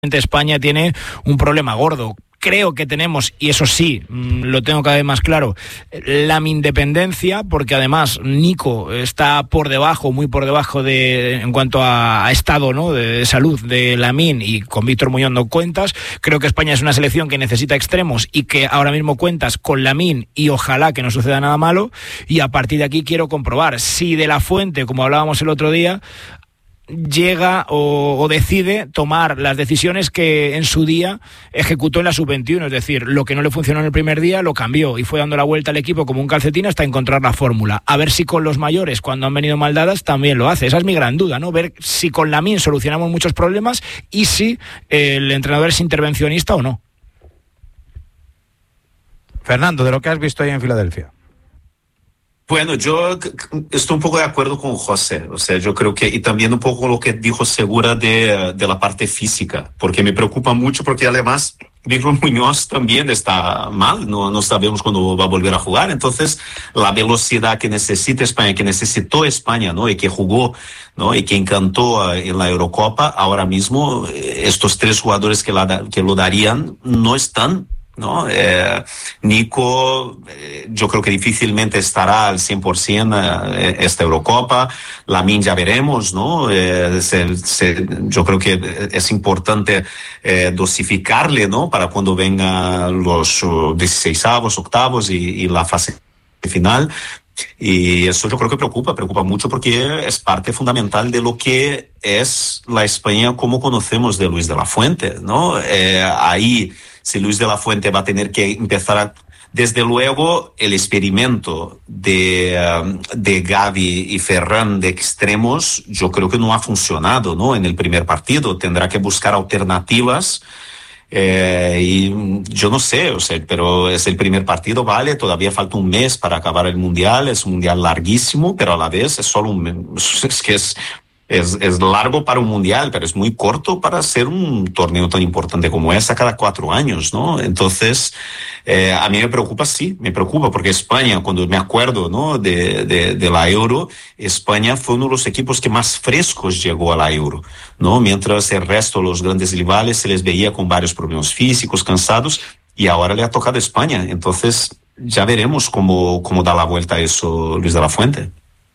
España tiene un problema gordo. Creo que tenemos, y eso sí, lo tengo cada vez más claro, la independencia, porque además Nico está por debajo, muy por debajo en cuanto a estado, ¿no?, de salud de Lamine, y con Víctor Muñoz no cuentas. Creo que España es una selección que necesita extremos y que ahora mismo cuentas con Lamine, y ojalá que no suceda nada malo. Y a partir de aquí quiero comprobar si De la Fuente, como hablábamos el otro día, llega o decide tomar las decisiones que en su día ejecutó en la sub-21, es decir, lo que no le funcionó en el primer día lo cambió y fue dando la vuelta al equipo como un calcetín hasta encontrar la fórmula. A ver si con los mayores, cuando han venido mal dadas, también lo hace. Esa es mi gran duda, ¿no? Ver si con Lamine solucionamos muchos problemas y si el entrenador es intervencionista o no. Fernando, de lo que has visto ahí en Filadelfia. Bueno, yo estoy un poco de acuerdo con José, o sea, yo creo que, y también un poco lo que dijo Segura de la parte física, porque me preocupa mucho, porque además Víctor Muñoz también está mal, no sabemos cuándo va a volver a jugar, entonces la velocidad que necesita España, que necesitó España, ¿no?, y que jugó, ¿no?, y que encantó en la Eurocopa, ahora mismo estos tres jugadores que lo darían no están, ¿no? Nico, yo creo que difícilmente estará al 100% esta Eurocopa. Lamine ya veremos, ¿no? Yo creo que es importante dosificarle, ¿no?, para cuando vengan los 16avos, octavos y la fase final. Y eso yo creo que preocupa mucho, porque es parte fundamental de lo que es la España como conocemos de Luis de la Fuente, ¿no? Ahí, si Luis de la Fuente va a tener que empezar desde luego, el experimento de Gavi y Ferran de extremos, yo creo que no ha funcionado, ¿no?, en el primer partido. Tendrá que buscar alternativas. Y yo no sé, o sea, pero es el primer partido, vale, todavía falta un mes para acabar el mundial, es un mundial larguísimo, pero a la vez es solo es largo para un mundial, pero es muy corto para hacer un torneo tan importante como ese cada 4 años, ¿no? Entonces, a mí me preocupa, porque España, cuando me acuerdo, ¿no?, de la Euro, España fue uno de los equipos que más frescos llegó a la Euro, ¿no? Mientras el resto, los grandes rivales, se les veía con varios problemas físicos, cansados, y ahora le ha tocado a España. Entonces, ya veremos cómo da la vuelta a eso Luis de la Fuente.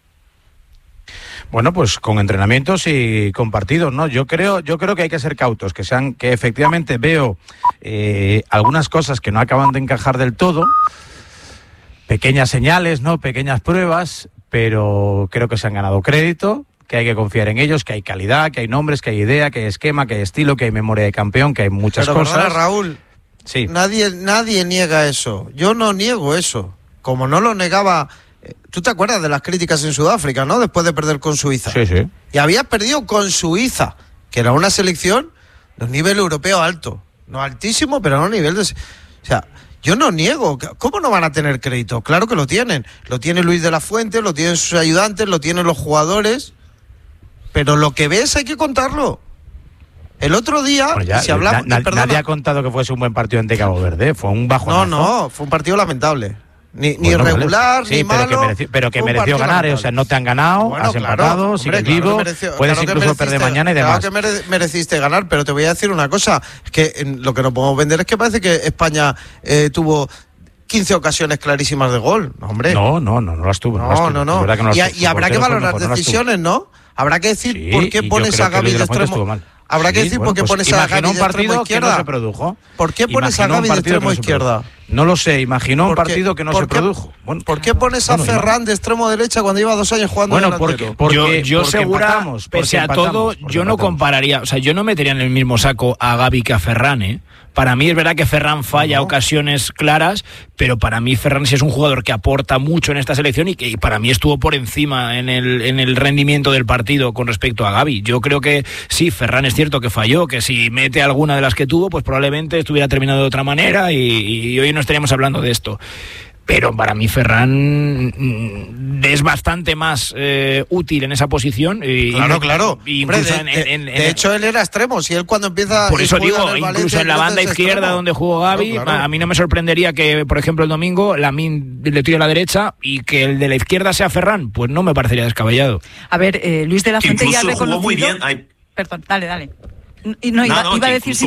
Bueno, pues con entrenamientos y con partidos, ¿no? Yo creo que hay que ser cautos, que efectivamente veo algunas cosas que no acaban de encajar del todo, pequeñas señales, ¿no?, pequeñas pruebas, pero creo que se han ganado crédito, que hay que confiar en ellos, que hay calidad, que hay nombres, que hay idea, que hay esquema, que hay estilo, que hay memoria de campeón, que hay muchas cosas. Pero Raúl, sí. Nadie niega eso. Yo no niego eso. Como no lo negaba. ¿Tú te acuerdas de las críticas en Sudáfrica, no?, después de perder con Suiza. Sí, sí. Y había perdido con Suiza, que era una selección de un nivel europeo alto. No altísimo, pero no a nivel de... O sea, yo no niego. ¿Cómo no van a tener crédito? Claro que lo tienen. Lo tiene Luis de la Fuente, lo tienen sus ayudantes, lo tienen los jugadores. Pero lo que ves hay que contarlo. El otro día, bueno, ya, si hablamos... nadie ha contado que fuese un buen partido ante Cabo Verde. Fue un bajonazo. No, fue un partido lamentable. Ni bueno, irregular, vale. Sí, ni malo. Pero que mereció ganar, o sea, no te han ganado, bueno, has empatado, sigues vivo, puedes incluso perder mañana y demás. Claro que mereciste ganar, pero te voy a decir una cosa, es que lo que no podemos vender es que parece que España tuvo 15 ocasiones clarísimas de gol. No, hombre. No las tuvo. No. Y habrá que valorar decisiones, ¿no? Habrá que decir, sí, por qué pones a Gavi de extremo. Habrá que decir por qué pones a Gavi de extremo izquierda. No se produjo. ¿Por qué pones a Gavi de extremo izquierda? No lo sé, imaginó un partido que no se produjo. Bueno, ¿por qué pones a Ferran de extremo derecha cuando lleva 2 años jugando delantero? Porque Segura, pese a todo, yo no compararía, o sea, yo no metería en el mismo saco a Gavi que a Ferran, ¿eh? Para mí es verdad que Ferran falla ocasiones claras, pero para mí Ferran sí es un jugador que aporta mucho en esta selección y que para mí estuvo por encima en el rendimiento del partido con respecto a Gavi. Yo creo que sí, Ferran es cierto que falló, que si mete alguna de las que tuvo, pues probablemente estuviera terminado de otra manera y hoy no estaríamos hablando de esto. Pero para mí Ferran es bastante más útil en esa posición. Claro. Incluso de hecho, él era extremo. Si él cuando empieza... Por eso digo, incluso en la banda izquierda donde jugó Gavi, claro. A mí no me sorprendería que, por ejemplo, el domingo Lamine le tire a la derecha y que el de la izquierda sea Ferran. Pues no me parecería descabellado. A ver, Luis de la Fuente ya ha reconocido... Jugó muy bien. Perdón, dale. Y no, iba a decir